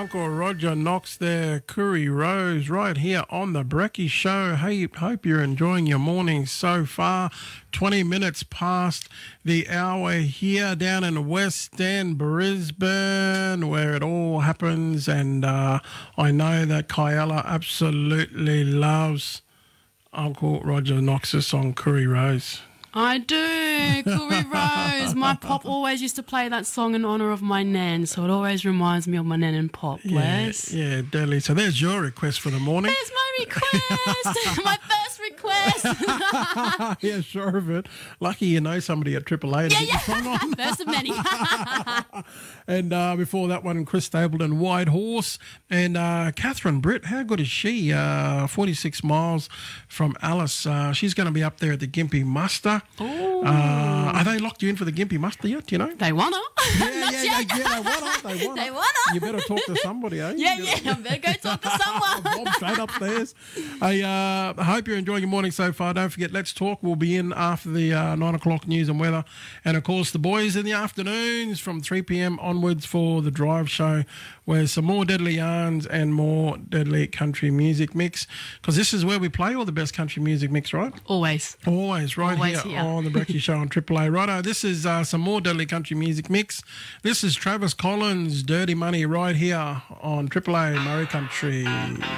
Uncle Roger Knox there, Curry Rose, right here on the Brecky Show. Hey, hope you're enjoying your morning so far. 20 minutes past the hour here down in West End, Brisbane, where it all happens. And I know that Kyella absolutely loves Uncle Roger Knox's song, Curry Rose. I do, Curry Rose. My pop always used to play that song in honour of my nan, so it always reminds me of my nan and pop, Les. Yeah, deadly. So there's your request for the morning. There's my request, my first request. Yeah, sure of it. Lucky you know somebody at Triple A to get the song on. First of many. And before that one, Chris Stapleton, White Horse. And Catherine Britt, how good is she? 46 miles from Alice. She's going to be up there at the Gympie Muster. Are they locked you in for the Gympie Muster yet? Do you know? They wanna. Yeah, they wanna. They wanna. You better talk to somebody, eh? Yeah, I better go talk to someone. Bob straight upstairs. I hope you're enjoying your morning so far. Don't forget, Let's Talk. We'll be in after the 9 o'clock news and weather. And, of course, the boys in the afternoons from 3 p.m. onwards for the drive show, where some more deadly yarns and more deadly country music mix. Because this is where we play all the best country music mix, right? Always. Always, right Always here here. on the Brecky Show on Triple A. Righto, this is some more deadly country music mix. This is Travis Collins, Dirty Money, right here on Triple A Murray Country.